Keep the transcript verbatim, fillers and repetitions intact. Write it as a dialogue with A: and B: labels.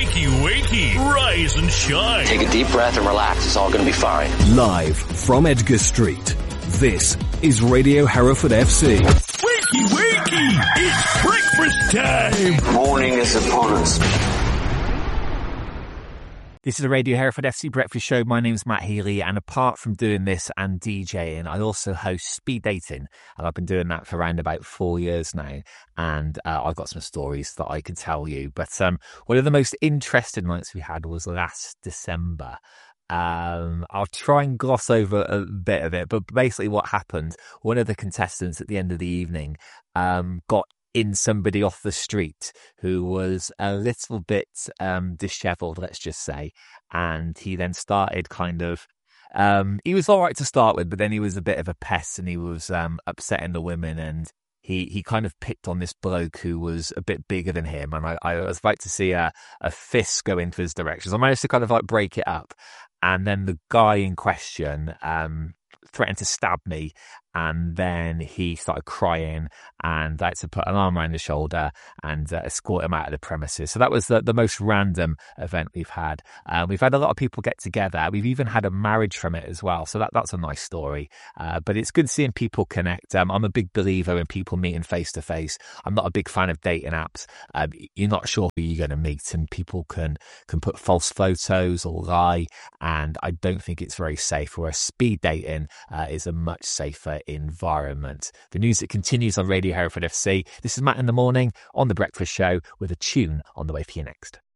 A: Wakey, wakey, rise and shine.
B: Take a deep breath and relax. It's all going to be fine.
C: Live from Edgar Street, this is Radio Hereford F C.
A: Wakey, wakey, it's breakfast time.
B: Morning is upon us.
D: This is the Radio Hereford F C Breakfast Show. My name's Matt Healy, and apart from doing this and DJing, I also host Speed Dating, and I've been doing that for around about four years now, and uh, I've got some stories that I can tell you. But um, one of the most interesting nights we had was last December. Um, I'll try and gloss over a bit of it, but basically what happened, one of the contestants at the end of the evening um, got in somebody off the street who was a little bit um, disheveled, let's just say. And he then started kind of, um, he was all right to start with, but then he was a bit of a pest and he was um, upsetting the women. And he, he kind of picked on this bloke who was a bit bigger than him. And I, I was about to see a, a fist go into his direction. So I managed to kind of like break it up. And then the guy in question um, threatened to stab me. And then he started crying, and I had to put an arm around his shoulder and uh, escort him out of the premises. So that was the, the most random event we've had. Uh, we've had a lot of people get together. We've even had a marriage from it as well. So that, that's a nice story. Uh, but it's good seeing people connect. Um, I'm a big believer in people meeting face to face. I'm not a big fan of dating apps. Um, you're not sure who you're going to meet, and people can, can put false photos or lie. And I don't think it's very safe, whereas speed dating uh, is a much safer environment. The music continues on Radio Hereford F C. This is Matt in the Morning on The Breakfast Show with a tune on the way for you next.